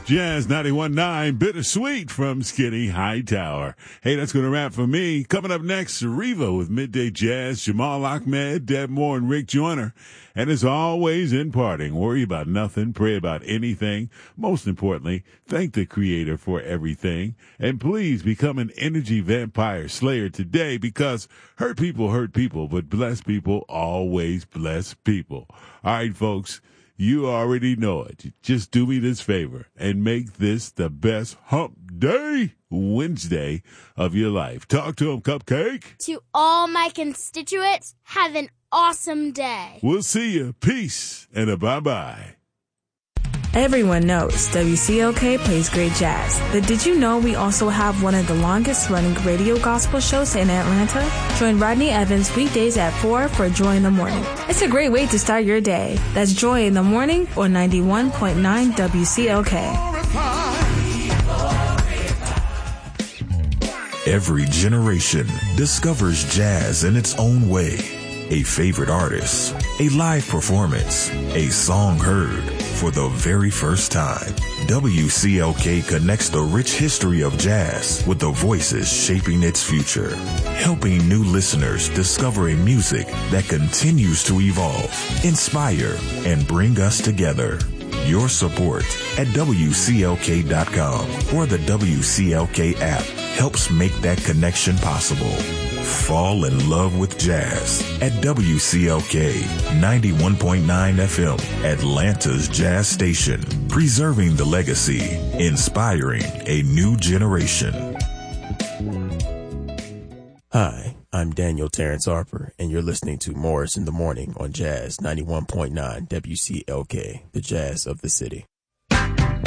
Jazz 91.9, Bittersweet from Skinny Hightower. Hey, that's going to wrap for me. Coming up next, Riva with Midday Jazz, Jamal Ahmed, Deb Moore, and Rick Joyner. And as always, in parting, worry about nothing, pray about anything. Most importantly, thank the Creator for everything. And please become an energy vampire slayer today, because hurt people, but blessed people always bless people. All right, folks. You already know it. Just do me this favor and make this the best hump day Wednesday of your life. Talk to him, Cupcake. To all my constituents, have an awesome day. We'll see you. Peace and a bye-bye. Everyone knows WCLK plays great jazz, but did you know we also have one of the longest running radio gospel shows in Atlanta? Join Rodney Evans weekdays at 4 for Joy in the Morning. It's a great way to start your day. That's Joy in the Morning on 91.9 WCLK. Every generation discovers jazz in its own way. A favorite artist, a live performance, a song heard for the very first time. WCLK connects the rich history of jazz with the voices shaping its future, helping new listeners discover a music that continues to evolve, inspire, and bring us together. Your support at WCLK.com or the WCLK app helps make that connection possible. Fall in love with jazz at WCLK 91.9 FM, Atlanta's jazz station, preserving the legacy, inspiring a new generation. Hi, I'm Daniel Terrence Harper, and you're listening to Morris in the Morning on Jazz 91.9 WCLK, the jazz of the city.